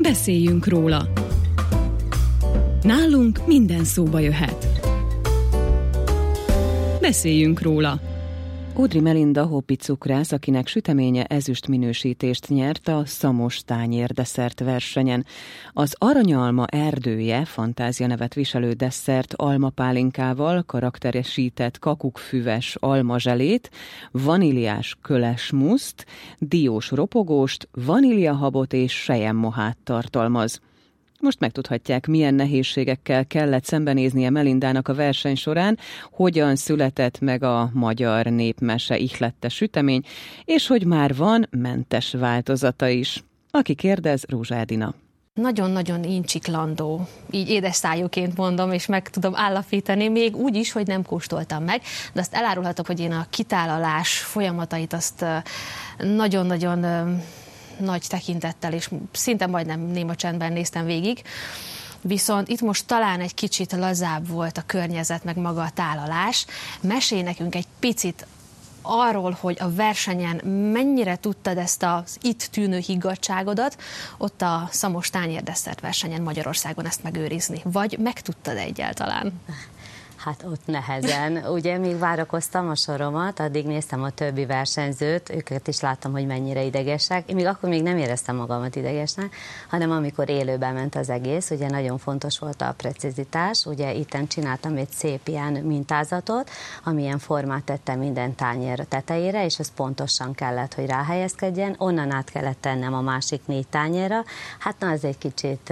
Beszéljünk róla. Nálunk minden szóba jöhet. Beszéljünk róla. Kódry Melinda Hopi cukrász, akinek süteménye ezüst minősítést nyert a Szamos tányérdesszert versenyen. Az Aranyalma erdője fantázia nevet viselő desszert almapálinkával, karakteresített kakukfüves almazselét, vaníliás kölesmuszt, diós ropogóst, vaníliahabot és selyemmohát tartalmaz. Most megtudhatják, milyen nehézségekkel kellett szembenéznie Melindának a verseny során, hogyan született meg a magyar népmese ihlette sütemény, és hogy már van mentes változata is. Aki kérdez, Rózsa Edina. Nagyon-nagyon incsiklandó, így édes szájúként mondom, és meg tudom állapítani, még úgy is, hogy nem kóstoltam meg, de azt elárulhatok, hogy én a kitálalás folyamatait azt nagyon-nagyon nagy tekintettel, és szinte majdnem néma csendben néztem végig. Viszont itt most talán egy kicsit lazább volt a környezet, meg maga a tálalás. Mesélj nekünk egy picit arról, hogy a versenyen mennyire tudtad ezt az itt tűnő higgadtságodat, ott a Szamos tányérdesszert versenyen Magyarországon ezt megőrizni. Vagy megtudtad egyáltalán? Hát ott nehezen. Ugye még várakoztam a soromat, addig néztem a többi versenyzőt, őket is láttam, hogy mennyire idegesek. Én még akkor még nem éreztem magamat idegesnek, hanem amikor élőben ment az egész, ugye nagyon fontos volt a precizitás, ugye itten csináltam egy szép ilyen mintázatot, amilyen formát tettem minden tányér tetejére, és ez pontosan kellett, hogy ráhelyezkedjen. Onnan át kellett tennem a másik 4 tányérra. Hát na, az egy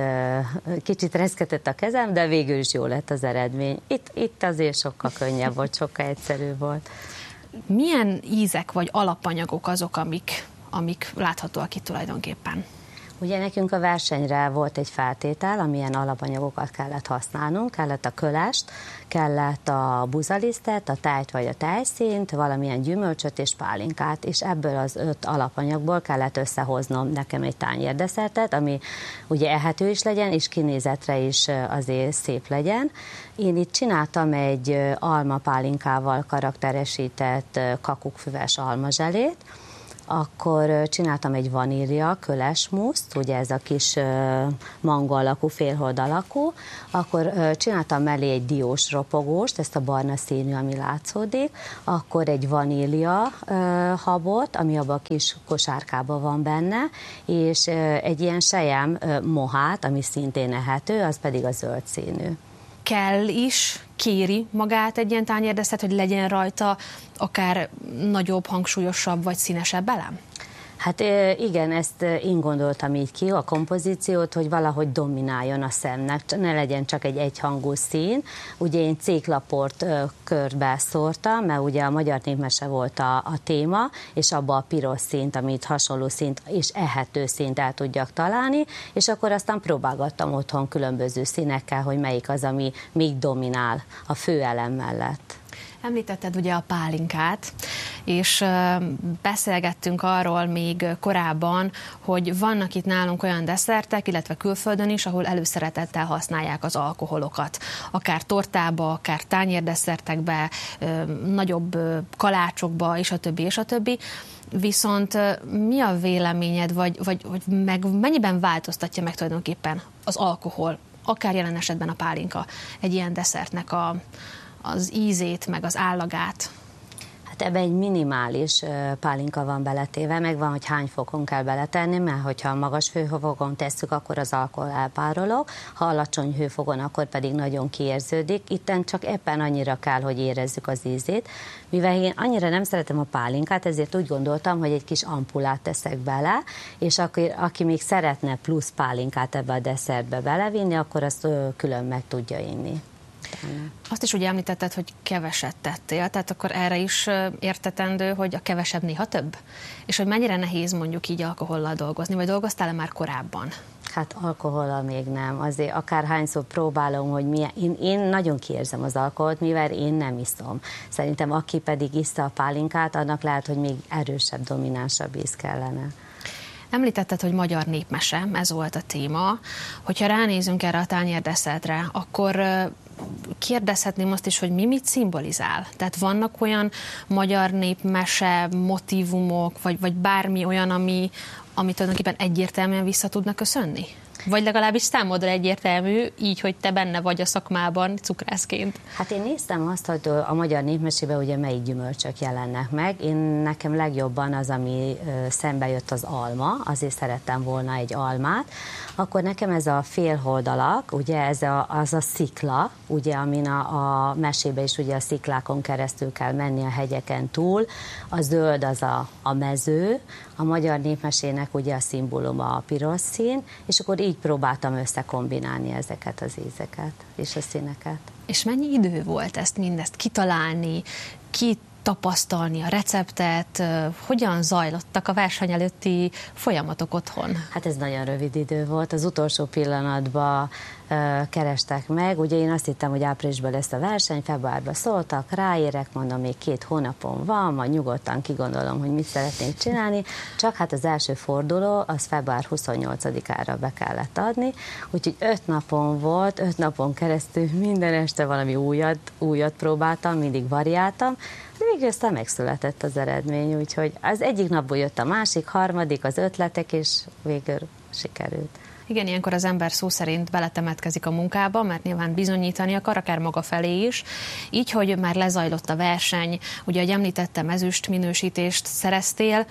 kicsit reszketett a kezem, de végül is jó lett az eredmény. Itt azért sokkal könnyebb volt, sokkal egyszerűbb volt. Milyen ízek vagy alapanyagok azok, amik láthatóak itt tulajdonképpen? Ugye nekünk a versenyre volt egy feltétel, amilyen alapanyagokat kellett használnunk, kellett a kölest, kellett a buzalisztet, a tájt vagy a tejszínt, valamilyen gyümölcsöt és pálinkát, és ebből az 5 alapanyagból kellett összehoznom nekem egy tányérdesszertet, ami ugye ehető is legyen, és kinézetre is azért szép legyen. Én itt csináltam egy almapálinkával karakteresített kakukfüves almazselét, akkor csináltam egy vanília kölesmuszt, ugye ez a kis mango alakú, félhold alakú, akkor csináltam mellé egy diós ropogóst, ezt a barna színű, ami látszódik, akkor egy vanília habot, ami abban a kis kosárkában van benne, és egy ilyen sejem mohát, ami szintén ehető, az pedig a zöld színű. Kell is, kéri magát egy ilyen tányérdesszert, hogy legyen rajta akár nagyobb, hangsúlyosabb vagy színesebb elem? Hát igen, ezt én gondoltam így ki, a kompozíciót, hogy valahogy domináljon a szemnek, ne legyen csak egy egyhangú szín. Ugye én céklaport körbe szórtam, mert ugye a magyar népmese volt a téma, és abba a piros színt, amit hasonló színt és ehető színt el tudjak találni, és akkor aztán próbálgattam otthon különböző színekkel, hogy melyik az, ami még dominál a főelem mellett. Említetted ugye a pálinkát, és beszélgettünk arról még korábban, hogy vannak itt nálunk olyan desszertek, illetve külföldön is, ahol előszeretettel használják az alkoholokat. Akár tortába, akár tányérdesszertekbe, nagyobb kalácsokba, és a többi, és a többi. Viszont mi a véleményed, vagy mennyiben változtatja meg tulajdonképpen az alkohol, akár jelen esetben a pálinka egy ilyen desszertnek az ízét, meg az állagát? Hát ebben egy minimális pálinka van beletéve, megvan, hogy hány fokon kell beletenni, mert hogyha magas hőfokon tesszük, akkor az alkohol elpárolog, ha alacsony hőfokon, akkor pedig nagyon kiérződik. Itten csak éppen annyira kell, hogy érezzük az ízét. Mivel én annyira nem szeretem a pálinkát, ezért úgy gondoltam, hogy egy kis ampulát teszek bele, és aki még szeretne plusz pálinkát ebbe a desszertbe belevinni, akkor azt külön meg tudja inni. Azt is ugye említetted, hogy keveset tettél, tehát akkor erre is értetendő, hogy a kevesebb néha több? És hogy mennyire nehéz mondjuk így alkohollal dolgozni, vagy dolgoztál-e már korábban? Hát alkohollal még nem. Azért akárhányszor próbálom, hogy milyen... Én nagyon kiérzem az alkoholt, mivel én nem iszom. Szerintem aki pedig iszta a pálinkát, annak lehet, hogy még erősebb, dominánsabb íz kellene. Említetted, hogy magyar népmese, ez volt a téma. Hogyha ránézünk erre a tányérdesszertre, akkor kérdezhetném azt is, hogy mit szimbolizál? Tehát vannak olyan magyar népmese motívumok, vagy bármi olyan, ami tulajdonképpen egyértelműen vissza tudna köszönni? Vagy legalábbis számodra egyértelmű, így, hogy te benne vagy a szakmában cukrászként. Hát én néztem azt, hogy a magyar népmesében ugye melyik gyümölcsök jelennek meg. Nekem legjobban az, ami szembe jött, az alma, azért szerettem volna egy almát. Akkor nekem ez a félholdalak, ugye az a szikla, ugye, amin a mesébe is ugye a sziklákon keresztül kell menni a hegyeken túl, a zöld az a mező, a magyar népmesének ugye a szimbóluma a piros szín, és akkor így próbáltam összekombinálni ezeket az ízeket és a színeket. És mennyi idő volt ezt mindezt kitalálni, kitapasztalni a receptet, hogyan zajlottak a verseny előtti folyamatok otthon? Hát ez nagyon rövid idő volt, az utolsó pillanatban kerestek meg, ugye én azt hittem, hogy áprilisban lesz a verseny, februárban szóltak, ráérek, mondom, még 2 hónapon van, majd nyugodtan kigondolom, hogy mit szeretnék csinálni, csak hát az első forduló, az február 28-ára be kellett adni, úgyhogy 5 napon volt, 5 napon keresztül minden este valami újat próbáltam, mindig variáltam, de végül aztán megszületett az eredmény, úgyhogy az egyik napból jött a másik, harmadik, az ötletek, és végül sikerült. Igen, ilyenkor az ember szó szerint beletemetkezik a munkába, mert nyilván bizonyítani akar, akár maga felé is. Így, hogy már lezajlott a verseny, ugye, ahogy említettem, ezüst minősítést szereztél,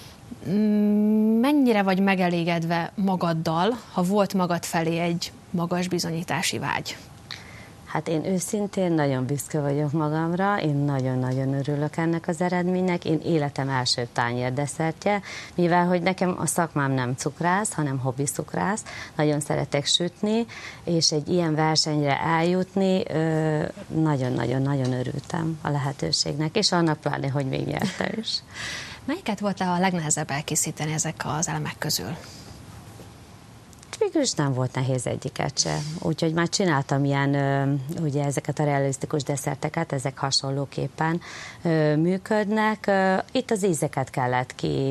mennyire vagy megelégedve magaddal, ha volt magad felé egy magas bizonyítási vágy? Hát én őszintén nagyon büszke vagyok magamra, én nagyon-nagyon örülök ennek az eredménynek, én életem első tányérdeszertje, mivel hogy nekem a szakmám nem cukrász, hanem hobbi cukrász, nagyon szeretek sütni, és egy ilyen versenyre eljutni, nagyon-nagyon-nagyon örültem a lehetőségnek, és annak pláne, hogy még nyertem is. Melyiket volt a legnehezebb elkészíteni ezek az elemek közül? Végül is nem volt nehéz egyiket se. Úgyhogy már csináltam ilyen, ugye ezeket a realisztikus desszerteket, ezek hasonlóképpen működnek. Itt az ízeket kellett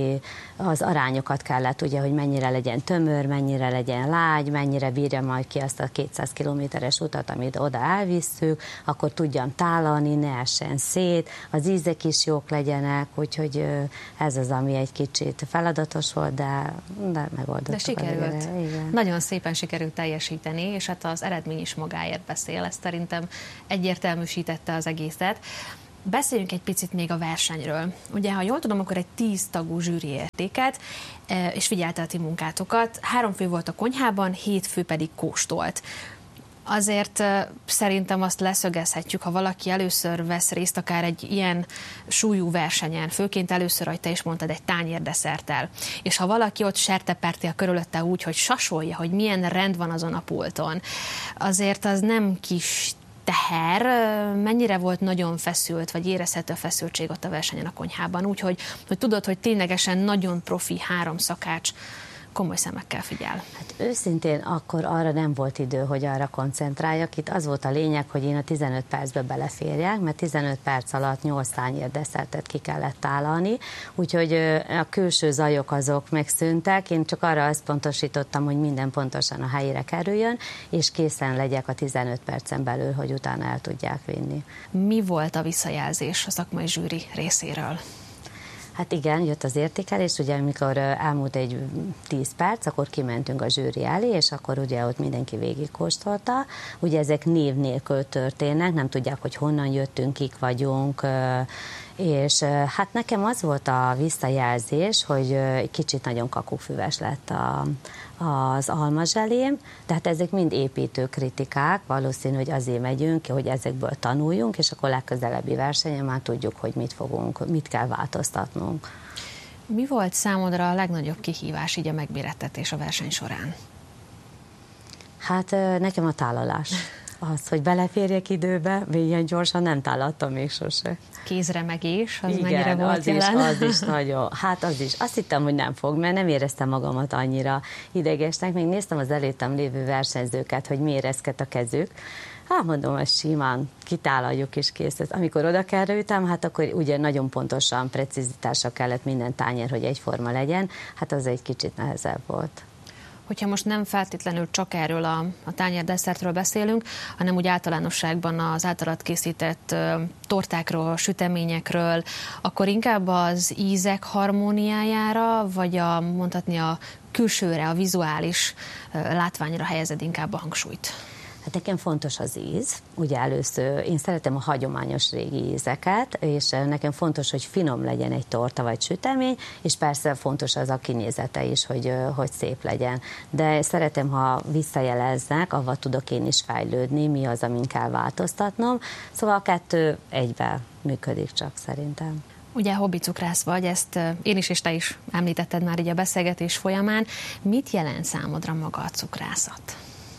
az arányokat kellett, ugye, hogy mennyire legyen tömör, mennyire legyen lágy, mennyire bírja majd ki azt a 200 kilométeres utat, amit oda elvisszük, akkor tudjam tálalni, ne essen szét, az ízek is jók legyenek, úgyhogy ez az, ami egy kicsit feladatos volt, de megoldottuk. De sikerült. Nagyon szépen sikerült teljesíteni, és hát az eredmény is magáért beszél, ezt szerintem egyértelműsítette az egészet. Beszéljünk egy picit még a versenyről. Ugye, ha jól tudom, akkor egy 10 tagú zsűri értéket, és figyelte a ti munkátokat. 3 fő volt a konyhában, 7 fő pedig kóstolt. Azért szerintem azt leszögezhetjük, ha valaki először vesz részt akár egy ilyen súlyú versenyen, főként először, ahogy te is mondtad, egy tányérdesszerttel, és ha valaki ott serteperti a körülötte úgy, hogy sasolja, hogy milyen rend van azon a pulton, azért az nem kis teher, mennyire volt nagyon feszült, vagy érezhető a feszültség ott a versenyen a konyhában, úgyhogy hogy tudod, hogy ténylegesen nagyon profi 3 szakács komoly szemekkel figyel. Hát őszintén akkor arra nem volt idő, hogy arra koncentráljak. Itt az volt a lényeg, hogy én a 15 percbe beleférjek, mert 15 perc alatt 8 tányér desszertet ki kellett tálalni, úgyhogy a külső zajok azok megszűntek. Én csak arra összpontosítottam, hogy minden pontosan a helyére kerüljön, és készen legyek a 15 percen belül, hogy utána el tudják vinni. Mi volt a visszajelzés a szakmai zsűri részéről? Hát igen, jött az értékelés, ugye amikor elmúlt egy 10 perc, akkor kimentünk a zsűri elé, és akkor ugye ott mindenki végigkóstolta. Ugye ezek név nélkül történnek, nem tudják, hogy honnan jöttünk, kik vagyunk, és hát nekem az volt a visszajelzés, hogy egy kicsit nagyon kakukfüves lett az almazselém, tehát ezek mind építő kritikák, valószínű, hogy azért megyünk, hogy ezekből tanuljunk, és akkor legközelebbi versenyen már tudjuk, hogy mit kell változtatnunk. Mi volt számodra a legnagyobb kihívás így a megmérettetés a verseny során? Hát nekem a tálalás. Az, hogy beleférjek időbe, ilyen gyorsan nem tálaltam még sose. Kézremegés, az igen, mennyire volt jelen? Az is nagyon. Hát az is. Azt hittem, hogy nem fog, mert nem éreztem magamat annyira idegesnek. Még néztem az előttem lévő versenyzőket, hogy mérezket a kezük. Hát mondom, ezt simán kitálaljuk és kész. Amikor oda kerültem, hát akkor ugye nagyon pontosan, precizitással kellett minden tányér, hogy egyforma legyen. Hát az egy kicsit nehezebb volt. Hogyha most nem feltétlenül csak erről a tányérdesszertről beszélünk, hanem úgy általánosságban az általad készített tortákról, süteményekről, akkor inkább az ízek harmóniájára, vagy mondhatni a külsőre, a vizuális látványra helyezed inkább a hangsúlyt? Hát nekem fontos az íz. Ugye először én szeretem a hagyományos régi ízeket, és nekem fontos, hogy finom legyen egy torta vagy sütemény, és persze fontos az a kinézete is, hogy szép legyen. De szeretem, ha visszajeleznek, avval tudok én is fejlődni, mi az, amin kell változtatnom. Szóval a kettő egyben működik csak szerintem. Ugye hobbicukrász vagy, ezt én is és te is említetted már így a beszélgetés folyamán. Mit jelent számodra maga a cukrászat?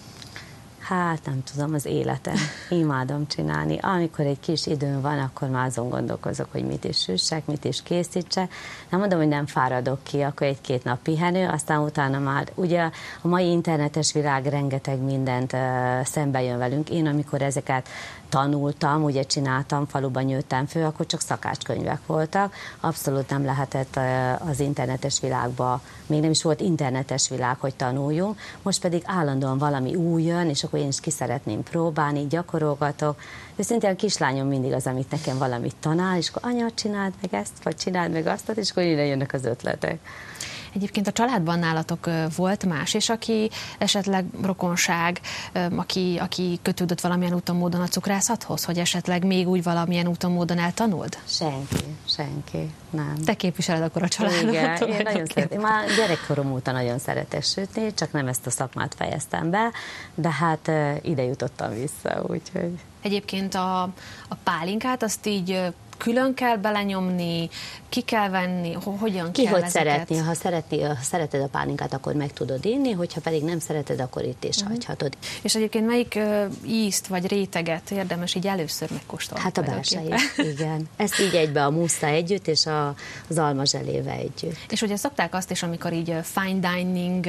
Hát nem tudom, az életem. Imádom csinálni. Amikor egy kis időm van, akkor már azon gondolkozok, hogy mit is süssek, mit is készítsek. Nem mondom, hogy nem fáradok ki, akkor egy-két nap pihenő, aztán utána már, ugye a mai internetes világ rengeteg mindent szembe jön velünk. Én amikor ezeket tanultam, ugye csináltam, faluban nőttem föl, akkor csak szakácskönyvek voltak. Abszolút nem lehetett az internetes világba, még nem is volt internetes világ, hogy tanuljunk. Most pedig állandóan valami új jön, és akkor én is ki szeretném próbálni, gyakorolgatok. Őszintén a kislányom mindig az, amit nekem valamit tanál, és akkor anya, csináld meg ezt, vagy csináld meg azt, és akkor innen jönnek az ötletek. Egyébként a családban nálatok volt más, és aki esetleg rokonság, aki kötődött valamilyen úton módon a cukrászathoz, hogy esetleg még úgy valamilyen úton módon eltanuld? Senki, nem. Te képviseled akkor a családot? Igen, én nagyon szeretem. Már gyerekkorom óta nagyon szeretek sütni, csak nem ezt a szakmát fejeztem be, de hát ide jutottam vissza, úgyhogy... Egyébként a pálinkát azt így külön kell belenyomni, ki kell venni, hogyan ki kell hogy ezeket? szeretni, ha szereted a pálinkát, akkor meg tudod inni, hogyha pedig nem szereted, akkor itt is hagyhatod. És egyébként melyik ízt vagy réteget érdemes így először megkóstolni? Hát a belsejét, igen. Ezt így egybe a mussza együtt, és az almazselével együtt. És ugye szokták azt is, amikor így fine dining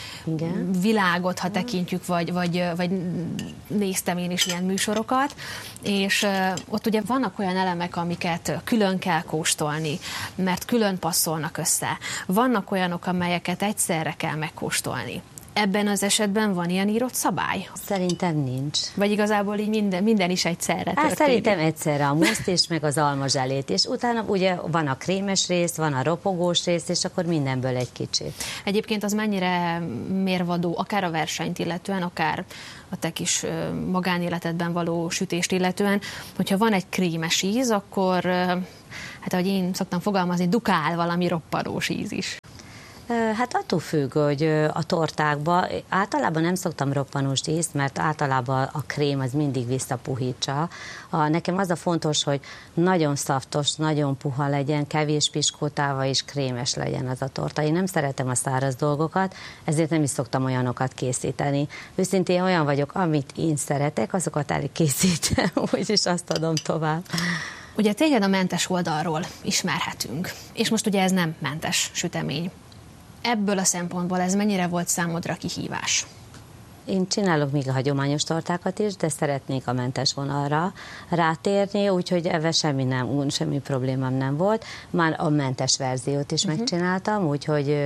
világot, ha tekintjük, vagy néztem én is ilyen műsorokat, és ott ugye vannak olyan elemek, amiket külön kell kóstolni, mert külön passzolnak össze. Vannak olyanok, amelyeket egyszerre kell megkóstolni. Ebben az esetben van ilyen írott szabály? Szerintem nincs. Vagy igazából így minden is egyszerre történik? Szerintem egyszerre a muszt és meg az almazselét, és utána ugye van a krémes rész, van a ropogós rész, és akkor mindenből egy kicsit. Egyébként az mennyire mérvadó, akár a versenyt illetően, akár a te kis magánéletedben való sütést illetően, hogyha van egy krémes íz, akkor, hát ahogy én szoktam fogalmazni, dukál valami roppanós íz is. Hát attól függ, hogy a tortákban általában nem szoktam roppanós ízt, mert általában a krém az mindig visszapuhítsa. Nekem az a fontos, hogy nagyon szaftos, nagyon puha legyen, kevés piskótával és krémes legyen az a torta. Én nem szeretem a száraz dolgokat, ezért nem is szoktam olyanokat készíteni. Őszintén olyan vagyok, amit én szeretek, azokat elkészítem, úgyis azt adom tovább. Ugye téged a mentes oldalról ismerhetünk, és most ugye ez nem mentes sütemény. Ebből a szempontból ez mennyire volt számodra kihívás? Én csinálok még a hagyományos tortákat is, de szeretnék a mentes vonalra rátérni, úgyhogy ebben semmi problémám nem volt. Már a mentes verziót is megcsináltam, úgyhogy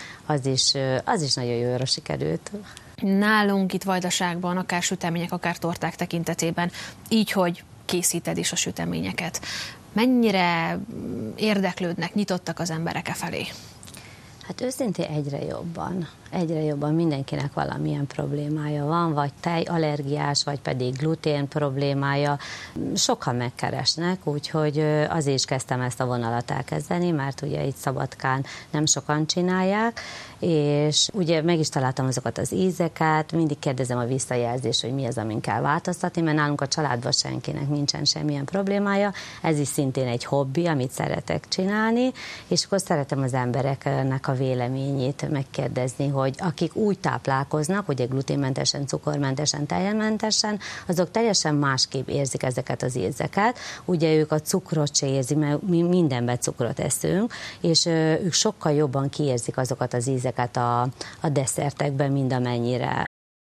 az is nagyon jóra sikerült. Nálunk itt Vajdaságban, akár sütemények, akár torták tekintetében, így, hogy készíted is a süteményeket. Mennyire érdeklődnek, nyitottak az emberek e felé? Hát őszintén egyre jobban mindenkinek valamilyen problémája van, vagy tejallergiás, vagy pedig glutén problémája. Sokan megkeresnek, úgyhogy azért is kezdtem ezt a vonalat elkezdeni, mert ugye itt Szabadkán nem sokan csinálják, és ugye meg is találtam azokat az ízeket, mindig kérdezem a visszajelzést, hogy mi az, amin kell változtatni, mert nálunk a családban senkinek nincsen semmilyen problémája, ez is szintén egy hobbi, amit szeretek csinálni, és akkor szeretem az embereknek a véleményét megkérdezni, hogy akik úgy táplálkoznak, ugye gluténmentesen, cukormentesen, tejmentesen, azok teljesen másképp érzik ezeket az ízeket. Ugye ők a cukrot se érzik, mert mi mindenben cukrot eszünk, és ők sokkal jobban kiérzik azokat az ízeket a desszertekben, mind amennyire.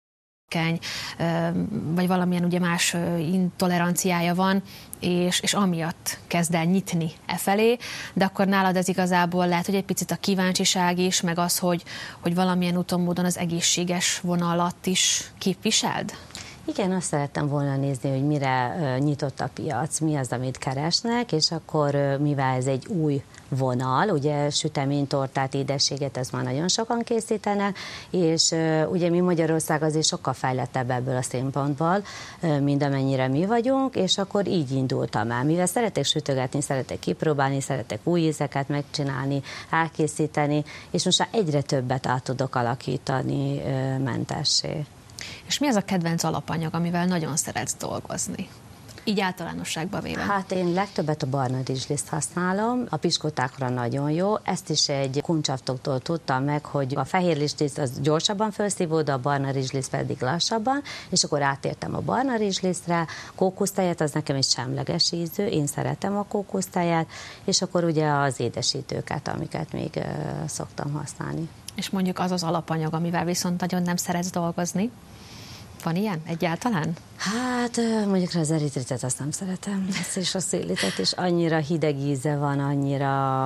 Vagy valamilyen ugye más intoleranciája van, és amiatt kezd el nyitni e felé, de akkor nálad ez igazából lehet, hogy egy picit a kíváncsiság is, meg az, hogy valamilyen úton módon az egészséges vonalat is képviseld? Igen, azt szerettem volna nézni, hogy mire nyitott a piac, mi az, amit keresnek, és akkor mivel ez egy új vonal, ugye sütemény, tortát, édességet, ez már nagyon sokan készítenek, és ugye mi Magyarország azért sokkal fejlettebb ebből a szempontból, mint amennyire mi vagyunk, és akkor így indultam el. Mivel szeretek sütögetni, szeretek kipróbálni, szeretek új ízeket megcsinálni, elkészíteni, és most már egyre többet át tudok alakítani mentessé. És mi az a kedvenc alapanyag, amivel nagyon szeretsz dolgozni? Így általánosságban véve. Hát én legtöbbet a barna rizsliszt használom, a piskótákra nagyon jó. Ezt is egy kuncsaftoktól tudtam meg, hogy a fehér rizsliszt az gyorsabban felszívódó, a barna rizsliszt pedig lassabban, és akkor átértem a barna rizslisztre. Kókusztejet, az nekem egy semleges ízű, én szeretem a kókusztejet, és akkor ugye az édesítőket, amiket még szoktam használni. És mondjuk az az alapanyag, amivel viszont nagyon nem szeretsz dolgozni? Van ilyen egyáltalán? Hát mondjuk az eritritet azt nem szeretem, ezt is a szélitet, és annyira hideg íze van, annyira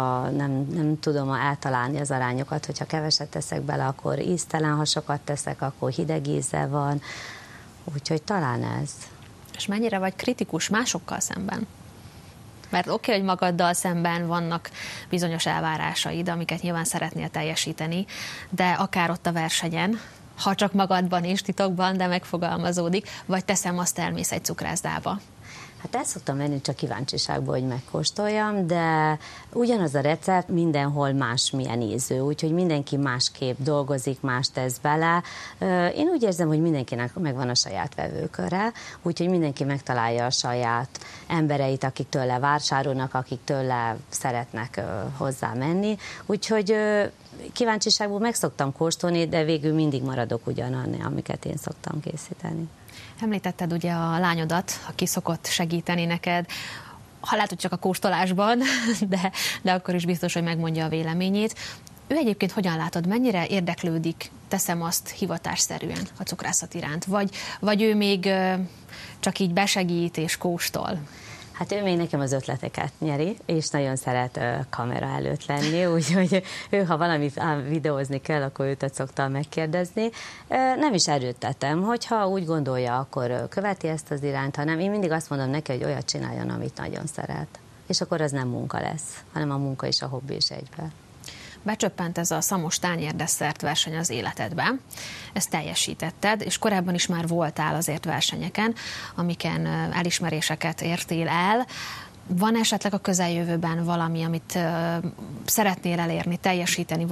nem tudom eltalálni az arányokat, hogyha keveset teszek bele, akkor íztelen, ha sokat teszek, akkor hideg íze van, úgyhogy talán ez. És mennyire vagy kritikus másokkal szemben? Mert oké, hogy magaddal szemben vannak bizonyos elvárásaid, amiket nyilván szeretnél teljesíteni, de akár ott a versenyen, ha csak magadban és titokban, de megfogalmazódik, vagy teszem, azt elmész egy cukrászdába. Hát el szoktam menni csak kíváncsiságból, hogy megkóstoljam, de ugyanaz a recept mindenhol másmilyen ízű, úgyhogy mindenki másképp dolgozik, más tesz bele. Én úgy érzem, hogy mindenkinek megvan a saját vevőköre, úgyhogy mindenki megtalálja a saját embereit, akik tőle vásárolnak, akik tőle szeretnek hozzá menni. Úgyhogy kíváncsiságból meg szoktam kóstolni, de végül mindig maradok ugyanannyi, amiket én szoktam készíteni. Említetted ugye a lányodat, aki szokott segíteni neked, ha lehet, hogy csak a kóstolásban, de akkor is biztos, hogy megmondja a véleményét. Ő egyébként hogyan látod, mennyire érdeklődik, teszem azt hivatásszerűen a cukrászat iránt? Vagy ő még csak így besegít és kóstol? Hát ő még nekem az ötleteket nyeri, és nagyon szeret kamera előtt lenni, úgyhogy ő, ha valami videózni kell, akkor őt szoktam megkérdezni. Nem is erőltetem, hogyha úgy gondolja, akkor követi ezt az irányt, hanem én mindig azt mondom neki, hogy olyat csináljon, amit nagyon szeret. És akkor az nem munka lesz, hanem a munka és a hobbi is egybe. Becsöppent ez a Szamos tányérdesszert verseny az életedben. Ezt teljesítetted, és korábban is már voltál azért versenyeken, amiken elismeréseket értél el. Van esetleg a közeljövőben valami, amit szeretnél elérni, teljesíteni,